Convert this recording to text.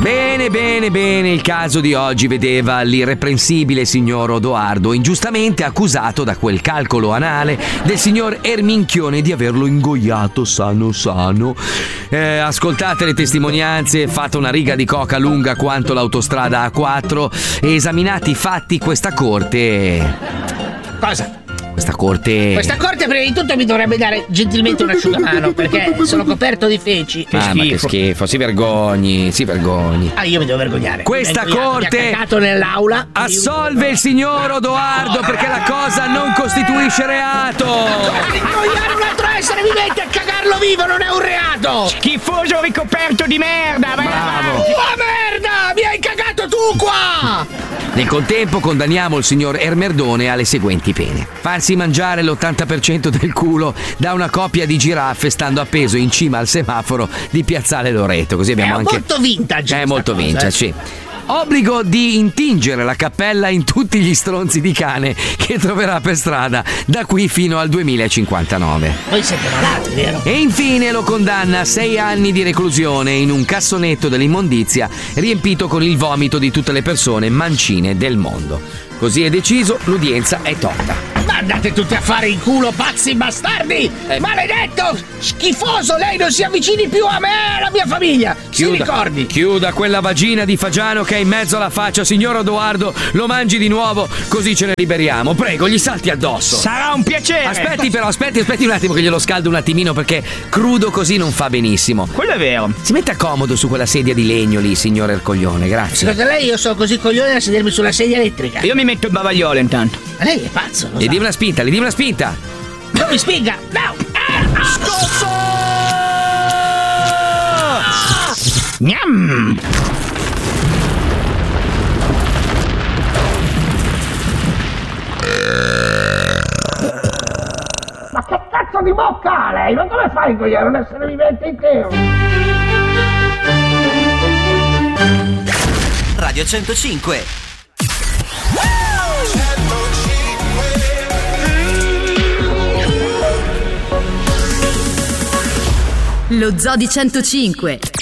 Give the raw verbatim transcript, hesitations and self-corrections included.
Bene, bene, bene, il caso di oggi vedeva l'irreprensibile signor Odoardo ingiustamente accusato da quel calcolo anale del signor Erminchione di averlo ingoiato sano sano. Eh, ascoltate le testimonianze, fate una riga di coca lunga quanto l'autostrada A quattro e esaminati i fatti, questa corte... Cosa? Questa corte... Questa corte prima di tutto mi dovrebbe dare gentilmente un asciugamano perché sono coperto di feci. Che ah, schifo. Ma che schifo, si vergogni, si vergogni. Ah, io mi devo vergognare. Questa corte mi ha cagato nell'aula. Assolve il signor Odoardo perché la cosa non costituisce reato. Ingoiare un altro essere vivente e cagarlo vivo non è un reato. Schifoso ricoperto di merda. Bravo. Tua merda, mi hai cagato tu qua. Nel contempo condanniamo il signor Ermerdone alle seguenti pene: farsi mangiare l'ottanta per cento del culo da una coppia di giraffe stando appeso in cima al semaforo di Piazzale Loreto. Così abbiamo è anche... molto vintage. È molto cosa, vintage, eh? sì. Obbligo di intingere la cappella in tutti gli stronzi di cane che troverà per strada da qui fino al duemilacinquantanove. Voi siete malati, vero? E infine lo condanna a sei anni di reclusione in un cassonetto dell'immondizia riempito con il vomito di tutte le persone mancine del mondo. Così è deciso, l'udienza è tolta. Ma andate tutti a fare in culo, pazzi bastardi! Eh. Maledetto! Schifoso! Lei non si avvicini più a me e alla mia famiglia! Chiuda, si ricordi! Chiuda quella vagina di fagiano che è in mezzo alla faccia, signor Odoardo, lo mangi di nuovo, così ce ne liberiamo. Prego, gli salti addosso. Sarà un piacere. Aspetti però, aspetti, aspetti un attimo che glielo scaldo un attimino perché crudo così non fa benissimo. Quello è vero. Si metta comodo su quella sedia di legno lì, signor Ercoglione, grazie. Secondo lei io sono così coglione da sedermi sulla sedia elettrica? Io mi metto il bavagliolo intanto. Ma lei è pazzo, lo Gli sa. di una spinta, gli di una spinta. Non mi spinga! No! Ah, ah. Scosso! Gnam! Ma che cazzo di bocca ha lei? Ma come fai a ingoiare un essere vivente intero? Radio centocinque. Lo Zoo di centocinque,